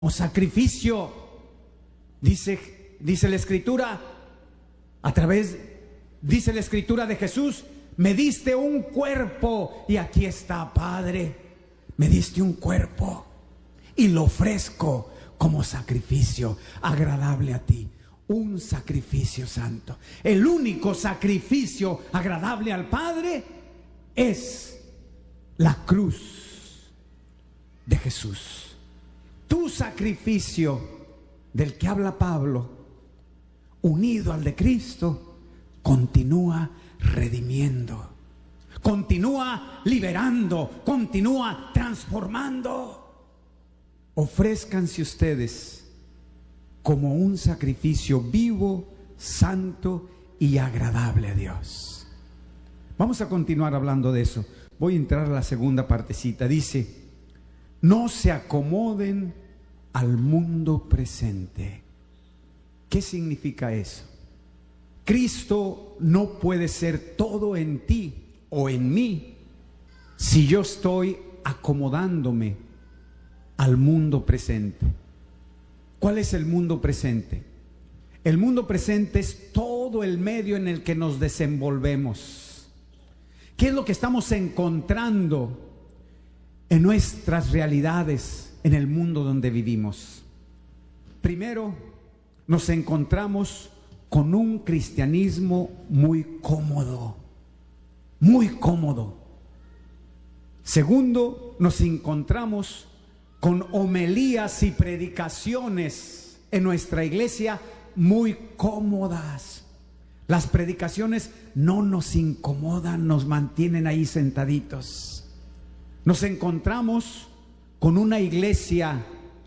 sacrificio. Dice la Escritura, dice la Escritura de Jesús: me diste un cuerpo y aquí está, Padre, me diste un cuerpo y lo ofrezco como sacrificio agradable a ti. Un sacrificio santo. El único sacrificio agradable al Padre es la cruz de Jesús. Tu sacrificio, del que habla Pablo, unido al de Cristo, continúa redimiendo, continúa liberando, continúa transformando. Ofrézcanse ustedes como un sacrificio vivo, santo y agradable a Dios. Vamos a continuar hablando de eso. Voy a entrar a la segunda partecita. Dice: no se acomoden al mundo presente. ¿Qué significa eso? Cristo no puede ser todo en ti o en mí si yo estoy acomodándome al mundo presente. ¿Cuál es el mundo presente? El mundo presente es todo el medio en el que nos desenvolvemos. ¿Qué es lo que estamos encontrando en nuestras realidades, en el mundo donde vivimos? Primero, nos encontramos con un cristianismo muy cómodo, muy cómodo. Segundo, nos encontramos con homilías y predicaciones en nuestra iglesia muy cómodas. Las predicaciones no nos incomodan, nos mantienen ahí sentaditos. Nos encontramos con una iglesia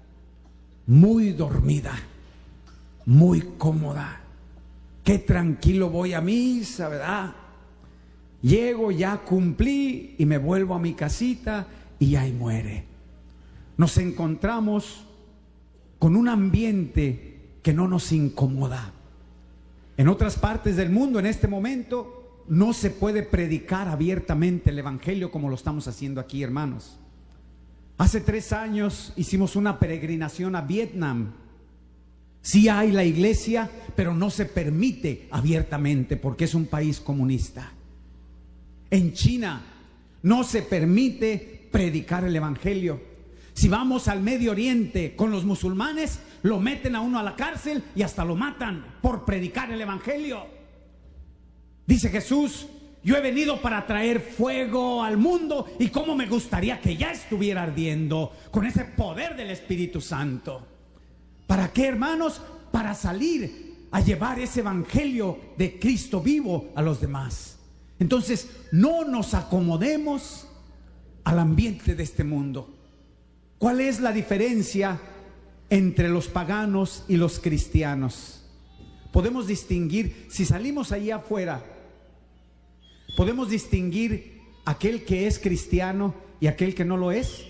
muy dormida, muy cómoda. Qué tranquilo voy a misa, ¿verdad? Llego, ya cumplí y me vuelvo a mi casita y ahí muere. Nos encontramos con un ambiente que no nos incomoda. En otras partes del mundo, en este momento, no se puede predicar abiertamente el evangelio como lo estamos haciendo aquí, hermanos. Hace 3 años hicimos una peregrinación a Vietnam. Sí hay la iglesia, pero no se permite abiertamente porque es un país comunista. En China no se permite predicar el evangelio. Si vamos al Medio Oriente con los musulmanes, lo meten a uno a la cárcel y hasta lo matan por predicar el evangelio. Dice Jesús: yo he venido para traer fuego al mundo, y cómo me gustaría que ya estuviera ardiendo con ese poder del Espíritu Santo. ¿Para qué, hermanos? Para salir a llevar ese evangelio de Cristo vivo a los demás. Entonces, no nos acomodemos al ambiente de este mundo. ¿Cuál es la diferencia entre los paganos y los cristianos? Podemos distinguir, si salimos allí afuera, podemos distinguir aquel que es cristiano y aquel que no lo es,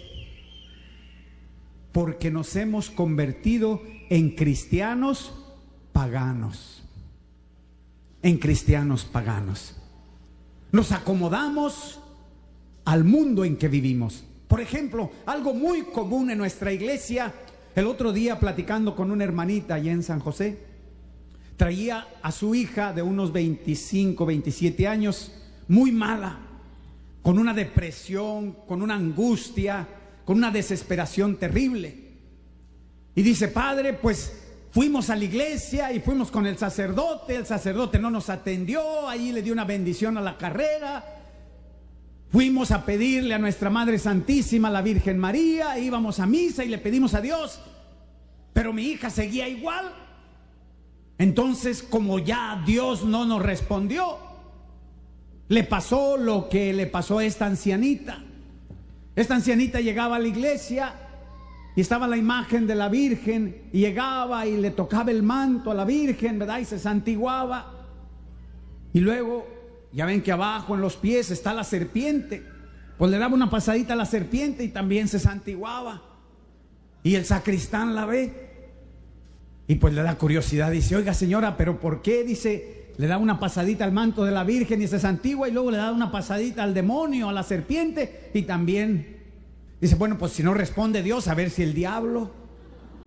porque nos hemos convertido en cristianos paganos. En cristianos paganos. Nos acomodamos al mundo en que vivimos. Por ejemplo, algo muy común en nuestra iglesia, el otro día platicando con una hermanita allá en San José, traía a su hija de unos 25, 27 años, muy mala, con una depresión, con una angustia, con una desesperación terrible. Y dice: padre, pues fuimos a la iglesia y fuimos con el sacerdote no nos atendió, ahí le dio una bendición a la carrera. Fuimos a pedirle a nuestra Madre Santísima, la Virgen María, íbamos a misa y le pedimos a Dios, pero mi hija seguía igual. Entonces, como ya Dios no nos respondió, le pasó lo que le pasó a esta ancianita. Esta ancianita llegaba a la iglesia y estaba la imagen de la Virgen, y llegaba y le tocaba el manto a la Virgen, ¿verdad? Y se santiguaba. Y luego, ya ven que abajo en los pies está la serpiente, pues le daba una pasadita a la serpiente y también se santiguaba. Y el sacristán la ve y pues le da curiosidad, dice: oiga señora, ¿pero por qué? Dice, le da una pasadita al manto de la Virgen y se santigua, y luego le da una pasadita al demonio, a la serpiente, y también dice: bueno, pues si no responde Dios, a ver si el diablo.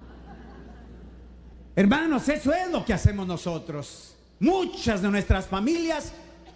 Hermanos, eso es lo que hacemos nosotros. Muchas de nuestras familias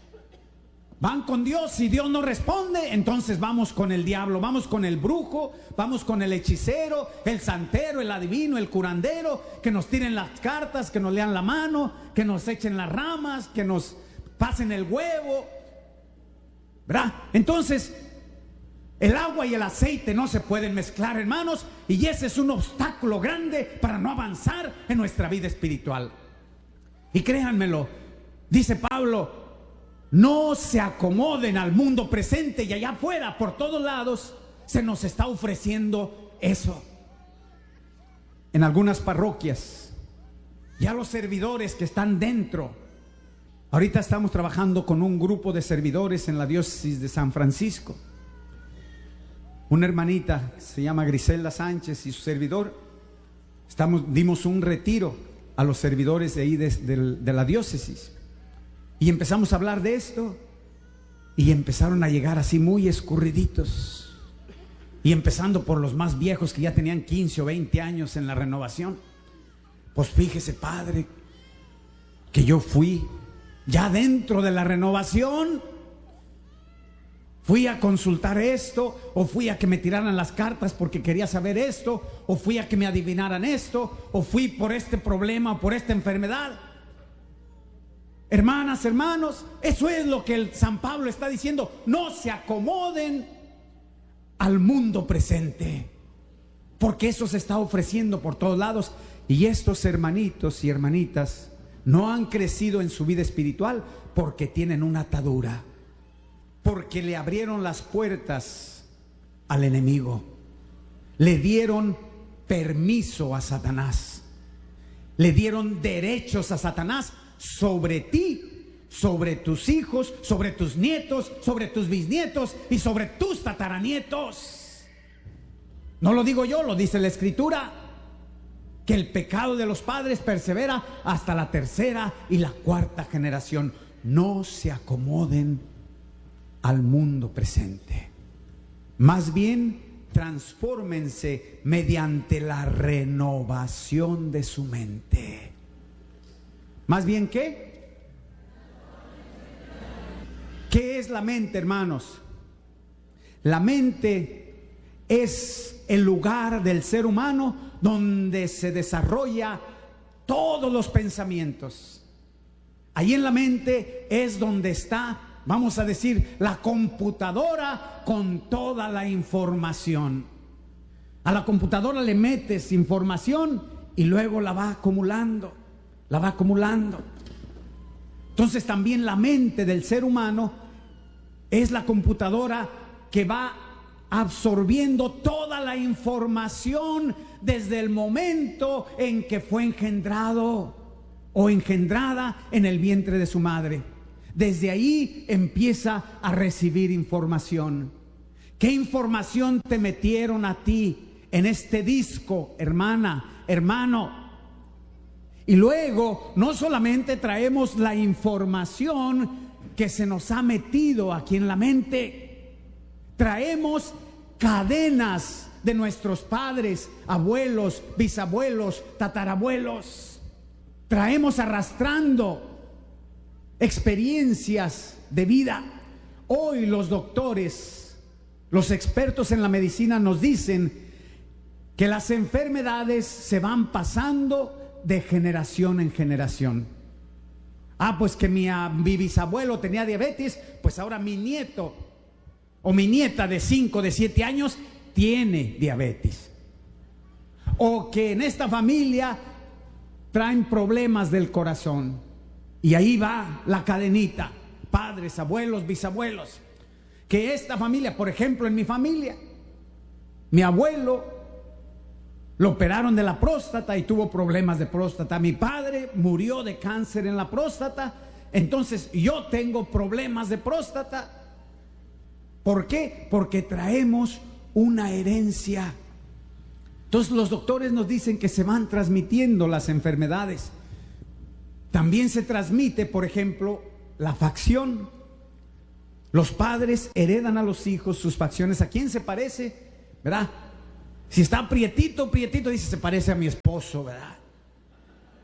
van con Dios y Dios no responde, entonces vamos con el diablo, vamos con el brujo, vamos con el hechicero, el santero, el adivino, el curandero, que nos tiren las cartas, que nos lean la mano, que nos echen las ramas, que nos pasen el huevo, ¿verdad? Entonces, el agua y el aceite no se pueden mezclar, hermanos, y ese es un obstáculo grande para no avanzar en nuestra vida espiritual. Y créanmelo, dice Pablo, no se acomoden al mundo presente, y allá afuera, por todos lados, se nos está ofreciendo eso. En algunas parroquias, ya los servidores que están dentro, ahorita estamos trabajando con un grupo de servidores en la diócesis de San Francisco. Una hermanita se llama Griselda Sánchez y su servidor, dimos un retiro a los servidores de ahí de la diócesis. Y empezamos a hablar de esto, y empezaron a llegar así muy escurriditos, y empezando por los más viejos que ya tenían 15 o 20 años en la renovación. Pues fíjese, padre, que yo fui ya dentro de la renovación, fui a consultar esto, o fui a que me tiraran las cartas porque quería saber esto, o fui a que me adivinaran esto, o fui por este problema o por esta enfermedad. Hermanas, hermanos, eso es lo que el San Pablo está diciendo. No se acomoden al mundo presente, porque eso se está ofreciendo por todos lados. Y estos hermanitos y hermanitas no han crecido en su vida espiritual porque tienen una atadura, porque le abrieron las puertas al enemigo, le dieron permiso a Satanás, le dieron derechos a Satanás sobre ti, sobre tus hijos, sobre tus nietos, sobre tus bisnietos y sobre tus tataranietos. No lo digo yo, lo dice la Escritura, que el pecado de los padres persevera hasta la tercera y la cuarta generación. No se acomoden al mundo presente, más bien transfórmense mediante la renovación de su mente. ¿Más bien qué? ¿Qué es la mente, hermanos? La mente es el lugar del ser humano donde se desarrolla todos los pensamientos. Ahí en la mente es donde está, vamos a decir, la computadora con toda la información. A la computadora le metes información y luego la va acumulando. La va acumulando. Entonces también la mente del ser humano es la computadora que va absorbiendo toda la información desde el momento en que fue engendrado o engendrada en el vientre de su madre. Desde ahí empieza a recibir información. ¿Qué información te metieron a ti en este disco, hermana, hermano? Y luego no solamente traemos la información que se nos ha metido aquí en la mente, traemos cadenas de nuestros padres, abuelos, bisabuelos, tatarabuelos. Traemos arrastrando experiencias de vida. Hoy los doctores, los expertos en la medicina nos dicen que las enfermedades se van pasando de generación en generación. Pues que mi bisabuelo tenía diabetes, pues ahora mi nieto o mi nieta de 5, de 7 años tiene diabetes. O que en esta familia traen problemas del corazón. Y ahí va la cadenita, padres, abuelos, bisabuelos. Que esta familia, por ejemplo, en mi familia, mi abuelo lo operaron de la próstata y tuvo problemas de próstata. Mi padre murió de cáncer en la próstata. Entonces yo tengo problemas de próstata. ¿Por qué? Porque traemos una herencia. Entonces los doctores nos dicen que se van transmitiendo las enfermedades. También se transmite, por ejemplo, la facción. Los padres heredan a los hijos sus facciones. ¿A quién se parece? ¿Verdad? Si está prietito, dice, se parece a mi esposo, ¿verdad?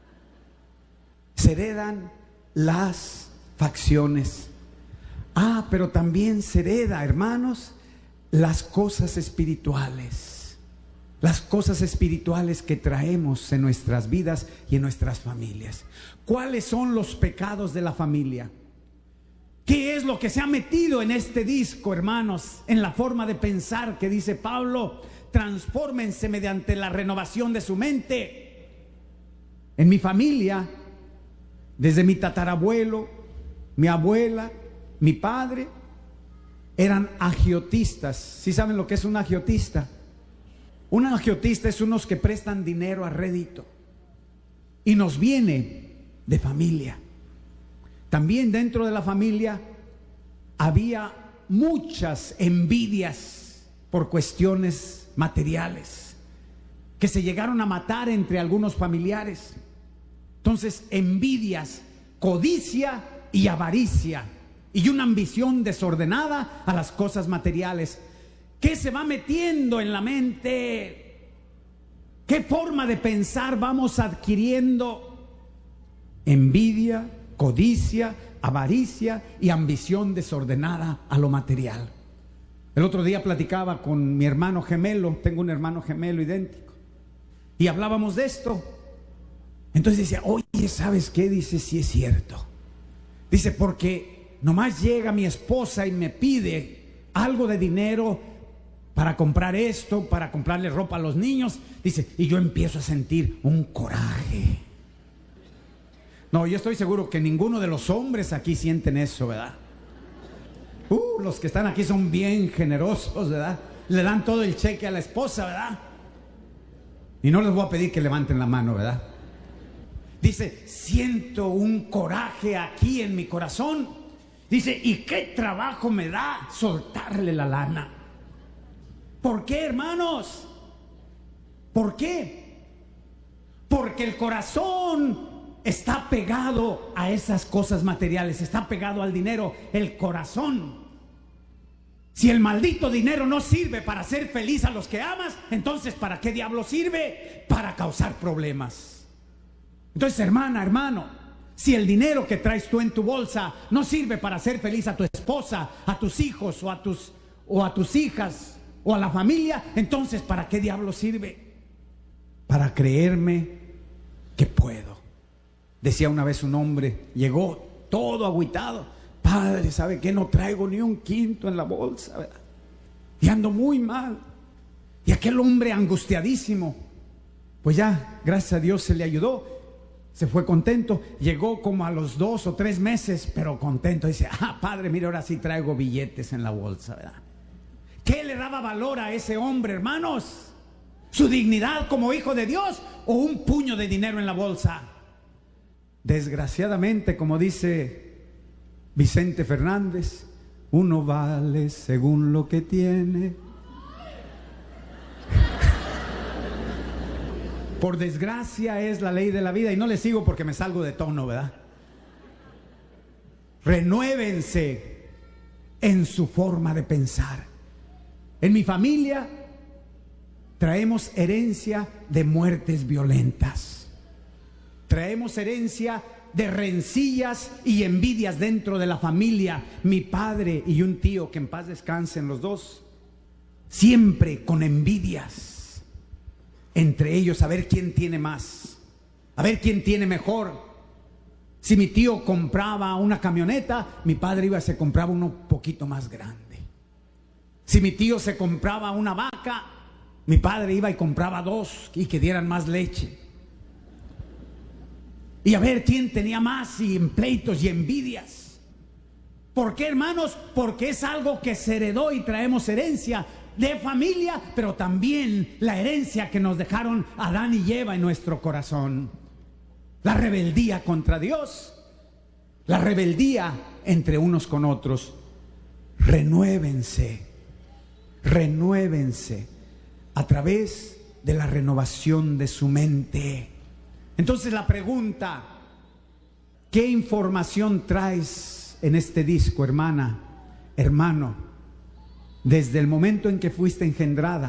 Se heredan las facciones. Pero también se hereda, hermanos, las cosas espirituales. Las cosas espirituales que traemos en nuestras vidas y en nuestras familias. ¿Cuáles son los pecados de la familia? ¿Qué es lo que se ha metido en este disco, hermanos? En la forma de pensar que dice Pablo: transfórmense mediante la renovación de su mente. En mi familia, desde mi tatarabuelo, mi abuela, mi padre, eran agiotistas. ¿Sí saben lo que es un agiotista? Un agiotista es unos que prestan dinero a rédito. Y nos viene de familia. También dentro de la familia había muchas envidias por cuestiones materiales que se llegaron a matar entre algunos familiares. Entonces, envidias, codicia y avaricia, y una ambición desordenada a las cosas materiales. ¿Qué se va metiendo en la mente? ¿Qué forma de pensar vamos adquiriendo? Envidia, codicia, avaricia y ambición desordenada a lo material. El otro día platicaba con mi hermano gemelo, tengo un hermano gemelo idéntico, y hablábamos de esto. Entonces decía: oye, ¿sabes qué? Dice: sí, es cierto. Dice: porque nomás llega mi esposa y me pide algo de dinero para comprar esto, para comprarle ropa a los niños. Dice: y yo empiezo a sentir un coraje. No, yo estoy seguro que ninguno de los hombres aquí sienten eso, ¿verdad? Los que están aquí son bien generosos, ¿verdad? Le dan todo el cheque a la esposa, ¿verdad? Y no les voy a pedir que levanten la mano, ¿verdad? Dice: siento un coraje aquí en mi corazón. Dice: y qué trabajo me da soltarle la lana. ¿Por qué, hermanos? ¿Por qué? Porque el corazón está pegado a esas cosas materiales, está pegado al dinero, el corazón. Si el maldito dinero no sirve para hacer feliz a los que amas, entonces ¿para qué diablo sirve? Para causar problemas. Entonces, hermana, hermano, si el dinero que traes tú en tu bolsa no sirve para hacer feliz a tu esposa, a tus hijos o a tus hijas o a la familia, entonces ¿para qué diablo sirve? Para creerme que puedo. Decía una vez un hombre, llegó todo agüitado: padre, ¿sabe qué? No traigo ni un quinto en la bolsa, ¿verdad? Y ando muy mal. Y aquel hombre angustiadísimo, pues ya, gracias a Dios, se le ayudó. Se fue contento. Llegó como a los 2 o 3 meses, pero contento. Dice: padre, mire, ahora sí traigo billetes en la bolsa, ¿verdad? ¿Qué le daba valor a ese hombre, hermanos? ¿Su dignidad como hijo de Dios o un puño de dinero en la bolsa? Desgraciadamente, como dice Vicente Fernández, uno vale según lo que tiene. Por desgracia es la ley de la vida. Y no le sigo porque me salgo de tono, ¿verdad? Renuévense en su forma de pensar. En mi familia traemos herencia de muertes violentas. Traemos herencia de rencillas y envidias dentro de la familia. Mi padre y un tío, que en paz descansen los dos, siempre con envidias entre ellos, a ver quién tiene más, a ver quién tiene mejor. Si mi tío compraba una camioneta, mi padre iba y se compraba uno un poquito más grande. Si mi tío se compraba una vaca, mi padre iba y compraba 2 y que dieran más leche. Y a ver quién tenía más, y en pleitos y envidias. ¿Por qué, hermanos? Porque es algo que se heredó y traemos herencia de familia, pero también la herencia que nos dejaron Adán y Eva en nuestro corazón. La rebeldía contra Dios, la rebeldía entre unos con otros. Renuévense, renuévense a través de la renovación de su mente. Entonces la pregunta: ¿qué información traes en este disco, hermana, hermano? Desde el momento en que fuiste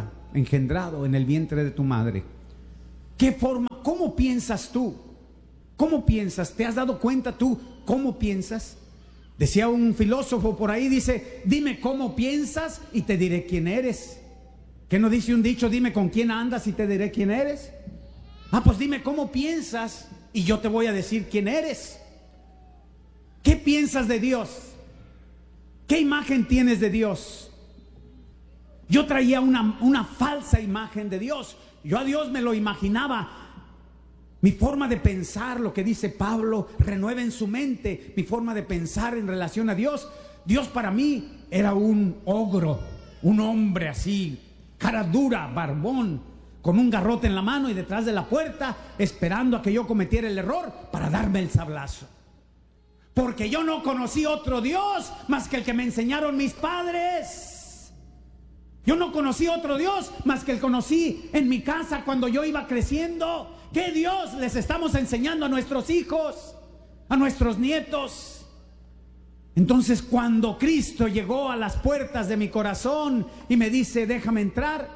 engendrado en el vientre de tu madre, ¿qué forma, cómo piensas tú? ¿Cómo piensas? ¿Te has dado cuenta tú cómo piensas? Decía un filósofo por ahí, dice, dime cómo piensas y te diré quién eres. ¿Qué no dice un dicho? Dime con quién andas y te diré quién eres. Pues dime cómo piensas y yo te voy a decir quién eres. ¿Qué piensas de Dios? ¿Qué imagen tienes de Dios? Yo traía una falsa imagen de Dios. Yo a Dios me lo imaginaba. Mi forma de pensar, lo que dice Pablo, renueven su mente. Mi forma de pensar en relación a Dios. Dios para mí era un ogro, un hombre así, cara dura, barbón, con un garrote en la mano y detrás de la puerta, esperando a que yo cometiera el error para darme el sablazo. Porque yo no conocí otro Dios más que el que me enseñaron mis padres. Yo no conocí otro Dios más que el que conocí en mi casa cuando yo iba creciendo. ¿Qué Dios les estamos enseñando a nuestros hijos, a nuestros nietos? Entonces, cuando Cristo llegó a las puertas de mi corazón y me dice, déjame entrar,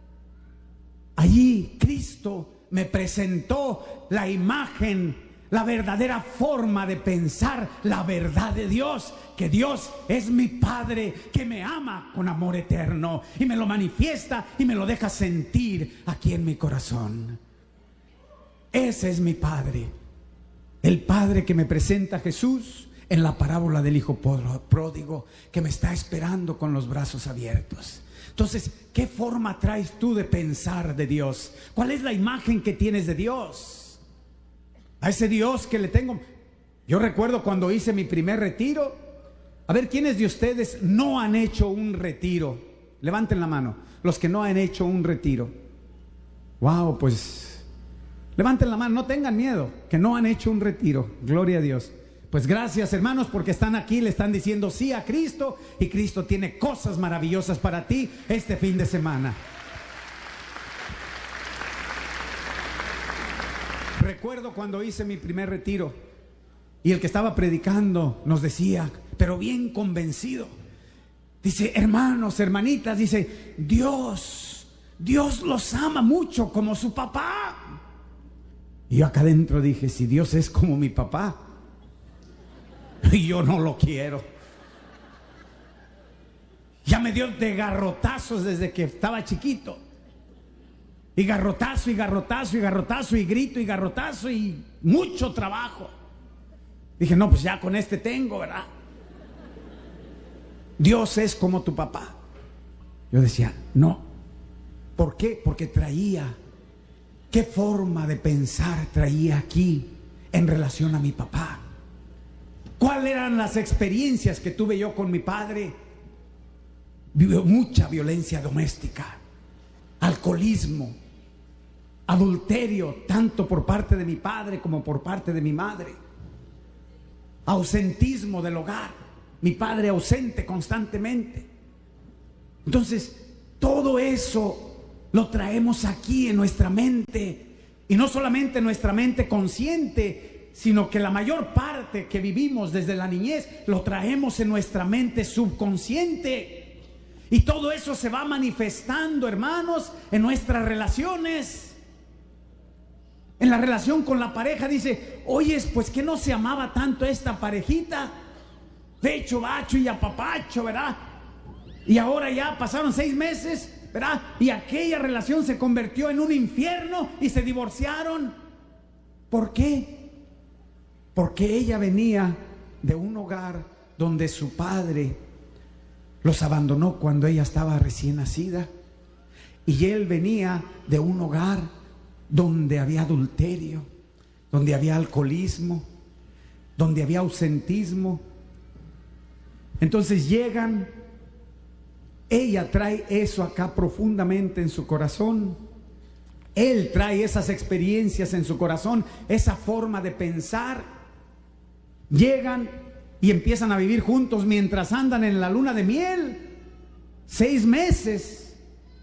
allí Cristo me presentó la imagen, la verdadera forma de pensar, la verdad de Dios, que Dios es mi Padre, que me ama con amor eterno y me lo manifiesta y me lo deja sentir aquí en mi corazón. Ese es mi Padre, el Padre que me presenta a Jesús en la parábola del hijo pródigo, que me está esperando con los brazos abiertos. Entonces, ¿qué forma traes tú de pensar de Dios? ¿Cuál es la imagen que tienes de Dios? A ese Dios que le tengo. Yo recuerdo cuando hice mi primer retiro. A ver, ¿quiénes de ustedes no han hecho un retiro? Levanten la mano, los que no han hecho un retiro. Wow, pues levanten la mano, no tengan miedo, que no han hecho un retiro. Gloria a Dios. Pues gracias, hermanos, porque están aquí, le están diciendo sí a Cristo, y Cristo tiene cosas maravillosas para ti este fin de semana. Recuerdo cuando hice mi primer retiro y el que estaba predicando nos decía, pero bien convencido, dice, hermanos, hermanitas, dice, Dios los ama mucho como su papá. Y yo acá adentro dije, si Dios es como mi papá, y yo no lo quiero. Ya me dio de garrotazos desde que estaba chiquito. Y garrotazo, y garrotazo, y garrotazo, y grito, y garrotazo, y mucho trabajo. Dije, no, pues ya con este tengo, ¿verdad? Dios es como tu papá. Yo decía, no. ¿Por qué? Porque traía, ¿qué forma de pensar traía aquí en relación a mi papá? ¿Cuáles eran las experiencias que tuve yo con mi padre? Vivió mucha violencia doméstica, alcoholismo, adulterio, tanto por parte de mi padre como por parte de mi madre, ausentismo del hogar, mi padre ausente constantemente. Entonces, todo eso lo traemos aquí en nuestra mente, y no solamente en nuestra mente consciente, sino que la mayor parte que vivimos desde la niñez lo traemos en nuestra mente subconsciente, y todo eso se va manifestando, hermanos, en nuestras relaciones. En la relación con la pareja dice, oyes, pues que no se amaba tanto esta parejita, pecho, bacho y apapacho, ¿verdad? Y ahora ya pasaron 6 meses, ¿verdad? Y aquella relación se convirtió en un infierno y se divorciaron. ¿Por qué? Porque ella venía de un hogar donde su padre los abandonó cuando ella estaba recién nacida, y él venía de un hogar donde había adulterio, donde había alcoholismo, donde había ausentismo. Entonces llegan, ella trae eso acá profundamente en su corazón, él trae esas experiencias en su corazón, esa forma de pensar. Llegan y empiezan a vivir juntos mientras andan en la luna de miel, 6 meses.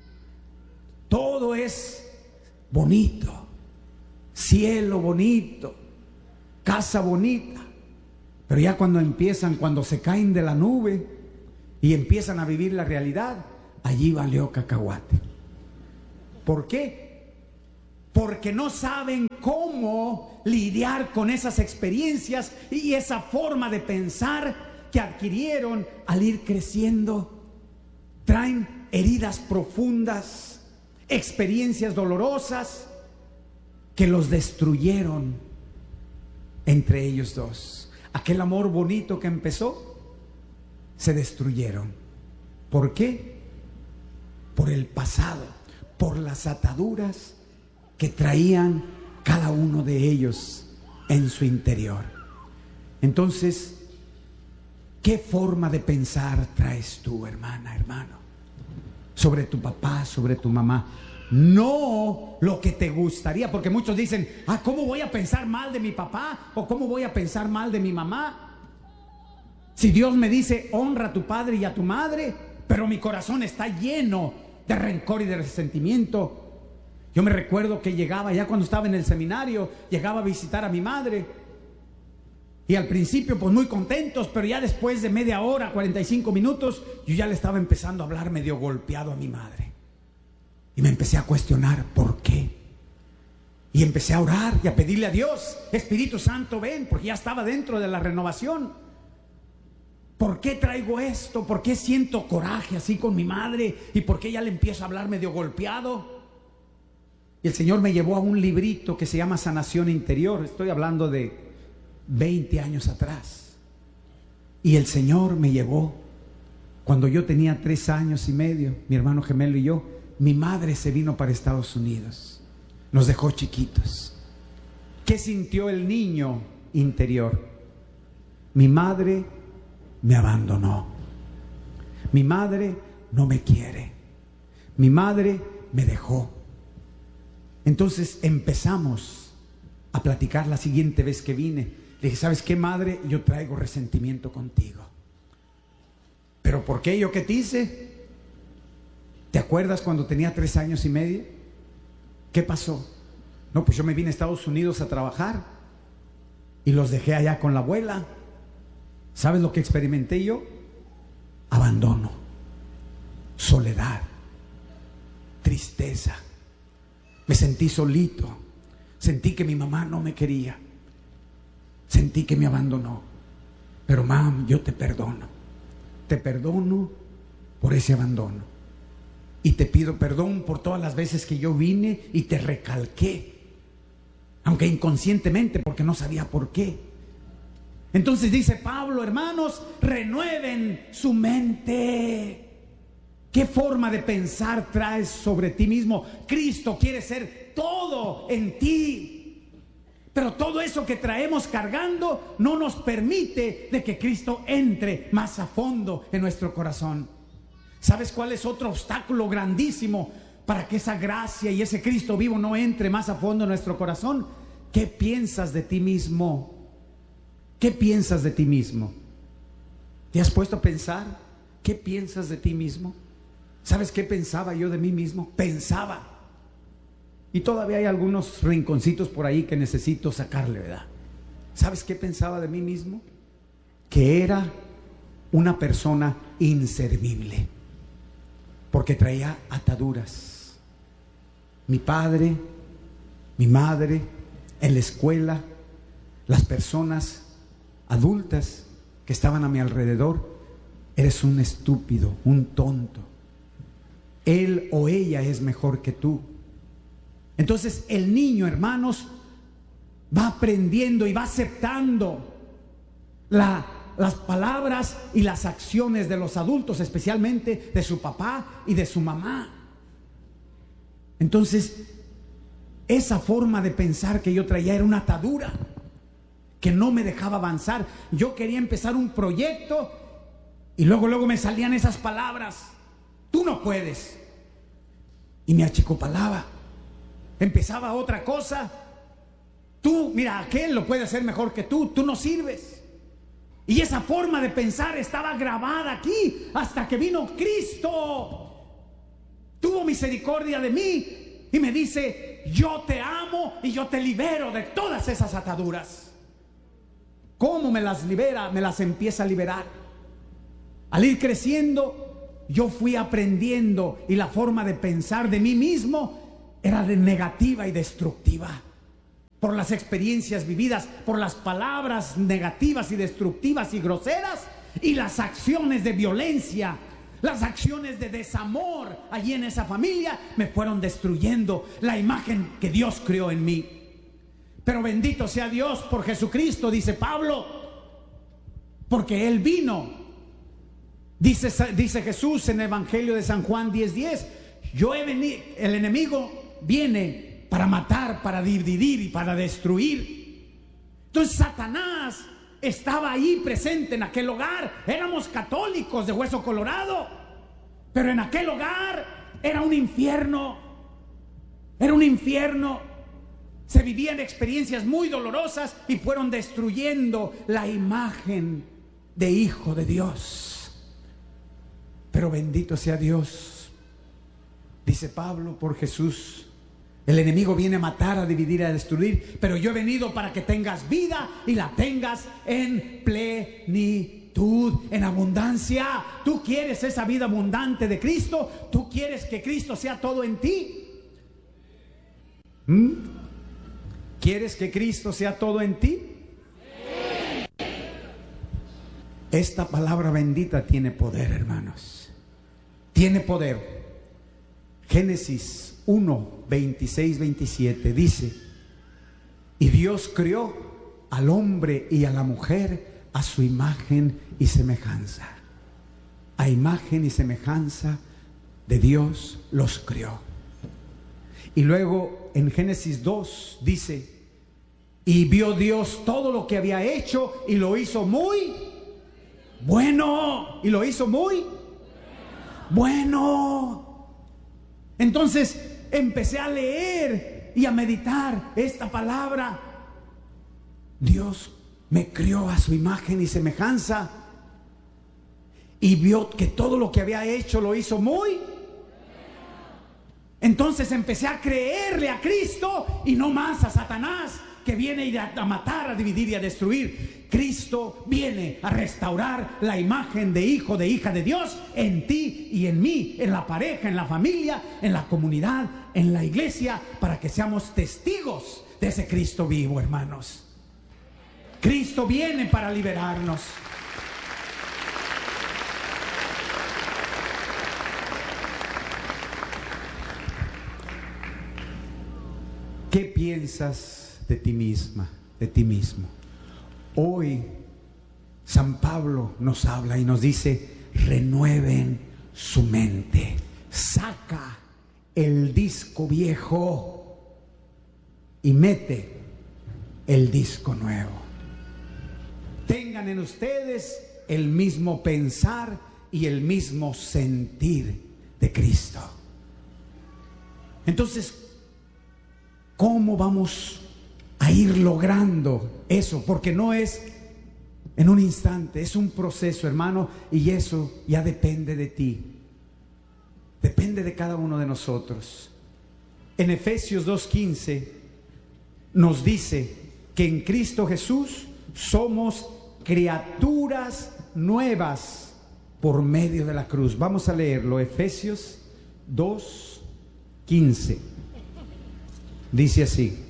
Todo es bonito, cielo bonito, casa bonita. Pero ya cuando se caen de la nube y empiezan a vivir la realidad, allí valió cacahuate. ¿Por qué? porque no saben cómo lidiar con esas experiencias y esa forma de pensar que adquirieron al ir creciendo. Traen heridas profundas, experiencias dolorosas que los destruyeron entre ellos dos. Aquel amor bonito que empezó, se destruyeron. ¿Por qué? Por el pasado, por las ataduras que traían cada uno de ellos en su interior. Entonces, ¿qué forma de pensar traes tú, hermana, hermano? Sobre tu papá, sobre tu mamá. No lo que te gustaría, porque muchos dicen, ¿cómo voy a pensar mal de mi papá? ¿O cómo voy a pensar mal de mi mamá? Si Dios me dice, honra a tu padre y a tu madre, pero mi corazón está lleno de rencor y de resentimiento. Yo me recuerdo que llegaba, ya cuando estaba en el seminario, llegaba a visitar a mi madre. Y al principio pues muy contentos, pero ya después de media hora, 45 minutos, yo ya le estaba empezando a hablar medio golpeado a mi madre. Y me empecé a cuestionar, ¿por qué? Y empecé a orar y a pedirle a Dios, Espíritu Santo, ven, porque ya estaba dentro de la renovación. ¿Por qué traigo esto? ¿Por qué siento coraje así con mi madre? ¿Y por qué ya le empiezo a hablar medio golpeado? Y el Señor me llevó a un librito que se llama Sanación Interior. Estoy hablando de 20 años atrás. Y el Señor me llevó cuando yo tenía 3 años y medio, mi hermano gemelo y yo. Mi madre se vino para Estados Unidos. Nos dejó chiquitos. ¿Qué sintió el niño interior? Mi madre me abandonó. Mi madre no me quiere. Mi madre me dejó. Entonces empezamos a platicar la siguiente vez que vine. Le dije, ¿sabes qué, madre? Yo traigo resentimiento contigo. ¿Pero por qué? ¿Yo qué te hice? ¿Te acuerdas cuando tenía 3 años y medio? ¿Qué pasó? No, pues yo me vine a Estados Unidos a trabajar y los dejé allá con la abuela. ¿Sabes lo que experimenté yo? Abandono, soledad, tristeza. Me sentí solito. Sentí que mi mamá no me quería. Sentí que me abandonó. Pero mam, yo te perdono. Te perdono por ese abandono. Y te pido perdón por todas las veces que yo vine y te recalqué. Aunque inconscientemente, porque no sabía por qué. Entonces dice Pablo, hermanos, renueven su mente. ¿Qué forma de pensar traes sobre ti mismo? Cristo quiere ser todo en ti. Pero todo eso que traemos cargando no nos permite de que Cristo entre más a fondo en nuestro corazón. ¿Sabes cuál es otro obstáculo grandísimo para que esa gracia y ese Cristo vivo no entre más a fondo en nuestro corazón? ¿Qué piensas de ti mismo? ¿Qué piensas de ti mismo? ¿Te has puesto a pensar? ¿Qué piensas de ti mismo? ¿Sabes qué pensaba yo de mí mismo? Pensaba. Y todavía hay algunos rinconcitos por ahí que necesito sacarle, ¿verdad? ¿Sabes qué pensaba de mí mismo? Que era una persona inservible, porque traía ataduras. Mi padre, mi madre, en la escuela, las personas adultas que estaban a mi alrededor. Eres un estúpido, un tonto. Él o ella es mejor que tú. Entonces el niño, hermanos, va aprendiendo y va aceptando las palabras y las acciones de los adultos, especialmente de su papá y de su mamá. Entonces, esa forma de pensar que yo traía era una atadura que no me dejaba avanzar. Yo quería empezar un proyecto y luego me salían esas palabras: tú no puedes. Y me achicopalaba. Empezaba otra cosa: tú, mira, aquel lo puede hacer mejor que tú no sirves. Y esa forma de pensar estaba grabada aquí hasta que vino Cristo. Tuvo misericordia de mí y me dice: yo te amo y yo te libero de todas esas ataduras. ¿Cómo me las libera? Me las empieza a liberar. Al ir creciendo, yo fui aprendiendo, y la forma de pensar de mí mismo era de negativa y destructiva. Por las experiencias vividas, por las palabras negativas y destructivas y groseras, y las acciones de violencia, las acciones de desamor allí en esa familia, me fueron destruyendo la imagen que Dios creó en mí. Pero bendito sea Dios por Jesucristo, dice Pablo, porque Él vino. Dice Jesús en el Evangelio de San Juan 10:10, yo he venido, el enemigo viene para matar, para dividir y para destruir. Entonces Satanás estaba ahí presente en aquel hogar. Éramos católicos de hueso colorado, pero en aquel hogar era un infierno. Era un infierno. Se vivían experiencias muy dolorosas y fueron destruyendo la imagen de hijo de Dios. Pero bendito sea Dios, dice Pablo, por Jesús. El enemigo viene a matar, a dividir, a destruir, pero yo he venido para que tengas vida y la tengas en plenitud, en abundancia. ¿Tú quieres esa vida abundante de Cristo? ¿Tú quieres que Cristo sea todo en ti? ¿Quieres que Cristo sea todo en ti? Esta palabra bendita tiene poder, hermanos. Tiene poder. Génesis 1, 26, 27 dice: y Dios crió al hombre y a la mujer a su imagen y semejanza. A imagen y semejanza de Dios los crió. Y luego en Génesis 2 dice: y vio Dios todo lo que había hecho y lo hizo muy bueno. Y lo hizo muy bueno. Entonces empecé a leer y a meditar esta palabra. Dios me crió a su imagen y semejanza y vio que todo lo que había hecho lo hizo muy. Entonces empecé a creerle a Cristo y no más a Satanás, que viene a matar, a dividir y a destruir. Cristo viene a restaurar la imagen de hijo, de hija de Dios en ti y en mí, en la pareja, en la familia, en la comunidad, en la iglesia, para que seamos testigos de ese Cristo vivo, hermanos. Cristo viene para liberarnos. ¿Qué piensas de ti misma, de ti mismo? Hoy San Pablo nos habla y nos dice: renueven su mente. Saca el disco viejo y mete el disco nuevo. Tengan en ustedes el mismo pensar y el mismo sentir de Cristo. Entonces, ¿cómo vamos a ir logrando eso? Porque no es en un instante, es un proceso, hermano, y eso ya depende de ti. Depende de cada uno de nosotros. En Efesios 2:15 nos dice que en Cristo Jesús somos criaturas nuevas por medio de la cruz. Vamos a leerlo, Efesios 2:15. Dice así: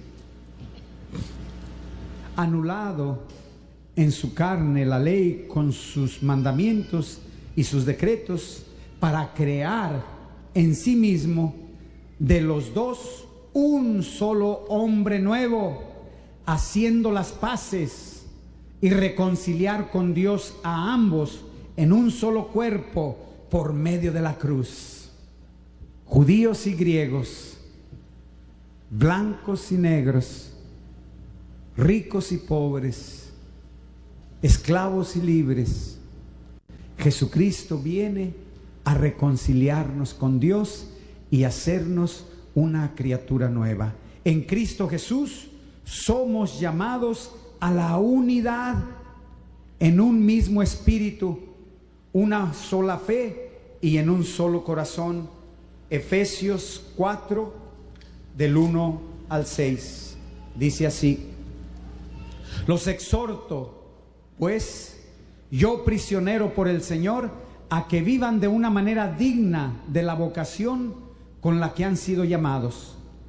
anulado en su carne la ley con sus mandamientos y sus decretos, para crear en sí mismo de los dos un solo hombre nuevo, haciendo las paces y reconciliar con Dios a ambos en un solo cuerpo por medio de la cruz. Judíos y griegos, blancos y negros, ricos y pobres, esclavos y libres, Jesucristo viene a reconciliarnos con Dios y hacernos una criatura nueva. En Cristo Jesús somos llamados a la unidad en un mismo espíritu, una sola fe y en un solo corazón. Efesios 4, del 1 al 6, dice así: los exhorto, pues, yo prisionero por el Señor, a que vivan de una manera digna de la vocación con la que han sido llamados,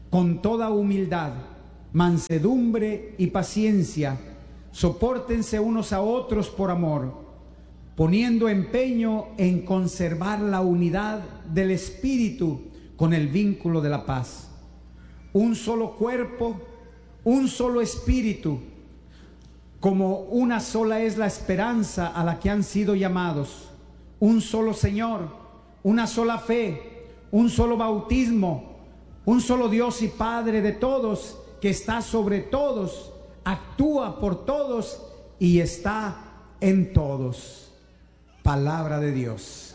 con toda humildad, mansedumbre y paciencia, sopórtense unos a otros por amor, poniendo empeño en conservar la unidad del Espíritu con el vínculo de la paz. Un solo cuerpo, un solo Espíritu, como una sola es la esperanza a la que han sido llamados, un solo Señor, una sola fe, un solo bautismo, un solo Dios y Padre de todos, que está sobre todos, actúa por todos y está en todos. Palabra de Dios.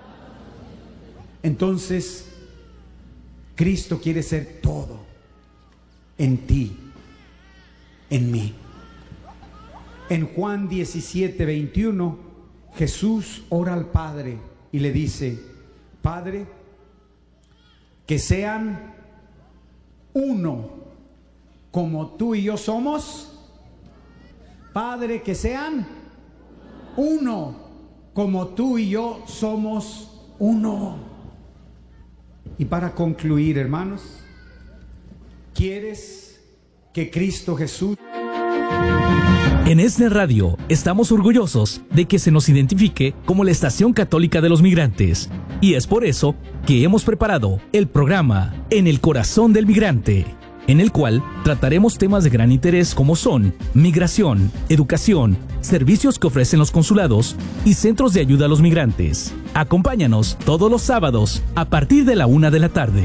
Entonces, Cristo quiere ser todo en ti, en mí. En Juan 17:21, Jesús ora al Padre y le dice: Padre, que sean uno como tú y yo somos. Padre, que sean uno como tú y yo somos uno. Y para concluir, hermanos, ¿quieres que Cristo Jesús? En ESNE Radio estamos orgullosos de que se nos identifique como la Estación Católica de los Migrantes, y es por eso que hemos preparado el programa En el Corazón del Migrante, en el cual trataremos temas de gran interés como son migración, educación, servicios que ofrecen los consulados y centros de ayuda a los migrantes. Acompáñanos todos los sábados a partir de la 1 de la tarde.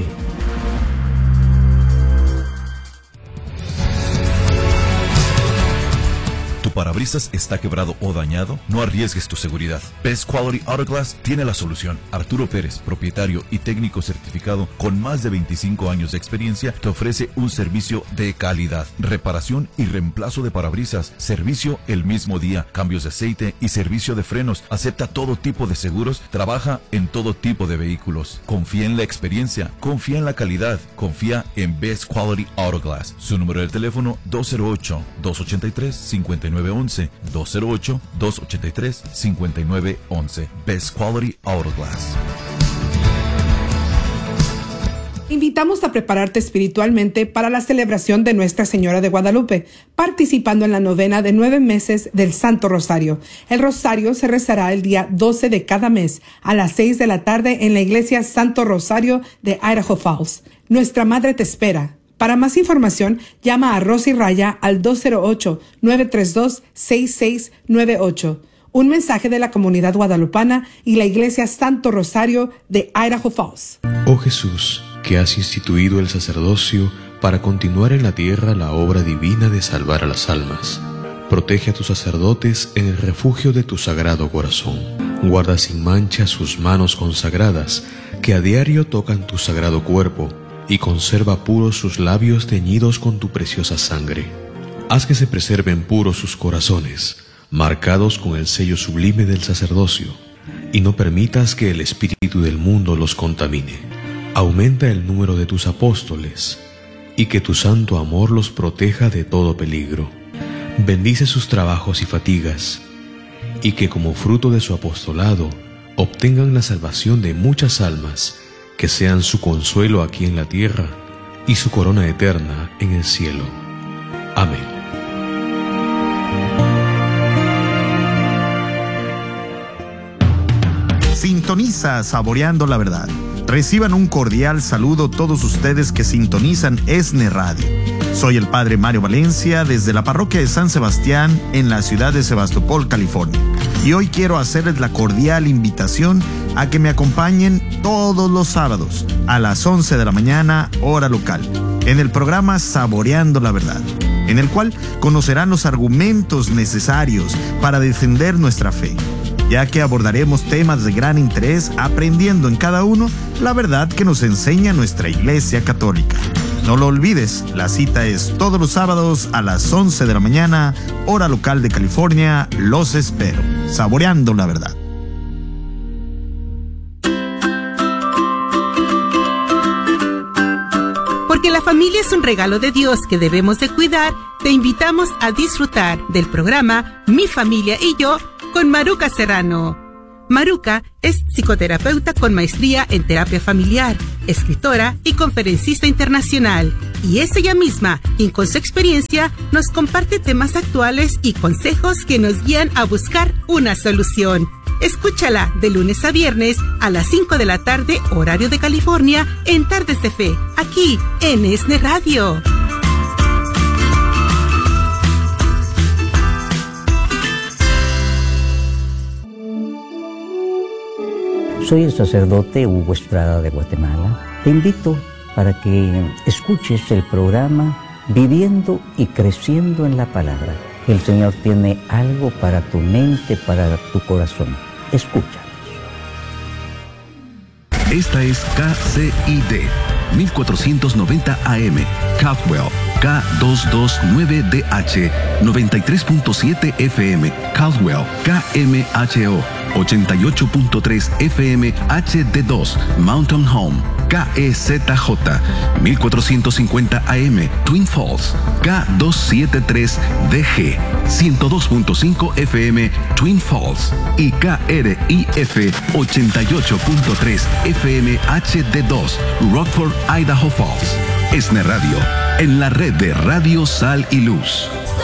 ¿Parabrisas está quebrado o dañado? No arriesgues tu seguridad. Best Quality Auto Glass tiene la solución. Arturo Pérez, propietario y técnico certificado con más de 25 años de experiencia, te ofrece un servicio de calidad, reparación y reemplazo de parabrisas, servicio el mismo día, cambios de aceite y servicio de frenos. Acepta todo tipo de seguros, trabaja en todo tipo de vehículos. Confía en la experiencia, confía en la calidad, confía en Best Quality Auto Glass. Su número de teléfono 208-283-5911, 208-283-5911. Best Quality Auto Glass. Invitamos a prepararte espiritualmente para la celebración de Nuestra Señora de Guadalupe, participando en la novena de 9 meses del Santo Rosario. El Rosario se rezará el día 12 de cada mes a las 6 de la tarde en la Iglesia Santo Rosario de Idaho Falls. Nuestra Madre te espera. Para más información, llama a Rosy Raya al 208-932-6698. Un mensaje de la comunidad guadalupana y la Iglesia Santo Rosario de Idaho Falls. Oh Jesús, que has instituido el sacerdocio para continuar en la tierra la obra divina de salvar a las almas. Protege a tus sacerdotes en el refugio de tu sagrado corazón. Guarda sin mancha sus manos consagradas, que a diario tocan tu sagrado cuerpo, y conserva puros sus labios teñidos con tu preciosa sangre. Haz que se preserven puros sus corazones, marcados con el sello sublime del sacerdocio, y no permitas que el espíritu del mundo los contamine. Aumenta el número de tus apóstoles, y que tu santo amor los proteja de todo peligro. Bendice sus trabajos y fatigas, y que como fruto de su apostolado obtengan la salvación de muchas almas, que sean su consuelo aquí en la tierra y su corona eterna en el cielo. Amén. Sintoniza Saboreando la Verdad. Reciban un cordial saludo todos ustedes que sintonizan ESNE Radio. Soy el Padre Mario Valencia desde la parroquia de San Sebastián en la ciudad de Sebastopol, California. Y hoy quiero hacerles la cordial invitación a que me acompañen todos los sábados a las 11 de la mañana, hora local, en el programa Saboreando la Verdad, en el cual conocerán los argumentos necesarios para defender nuestra fe, ya que abordaremos temas de gran interés aprendiendo en cada uno la verdad que nos enseña nuestra Iglesia Católica. No lo olvides, la cita es todos los sábados a las 11 de la mañana, hora local de California. Los espero. Saboreando la Verdad. Porque la familia es un regalo de Dios que debemos de cuidar, te invitamos a disfrutar del programa Mi Familia y Yo con Maruca Serrano. Maruca es psicoterapeuta con maestría en terapia familiar, escritora y conferencista internacional. Y es ella misma quien con su experiencia nos comparte temas actuales y consejos que nos guían a buscar una solución. Escúchala de lunes a viernes a las 5 de la tarde, horario de California, en Tardes de Fe, aquí en ESNE Radio. Soy el sacerdote Hugo Estrada de Guatemala. Te invito para que escuches el programa Viviendo y Creciendo en la Palabra. El Señor tiene algo para tu mente, para tu corazón. Escúchanos. Esta es KCID 1490 AM, Caldwell, K229DH, 93.7 FM, Caldwell, KMHO, 88.3 FM HD2, Mountain Home, KEZJ, 1450 AM, Twin Falls, K273DG, 102.5 FM, Twin Falls y KRIF 88.3 FM HD2, Rockford, Idaho Falls. ESNE Radio, en la red de Radio Sal y Luz.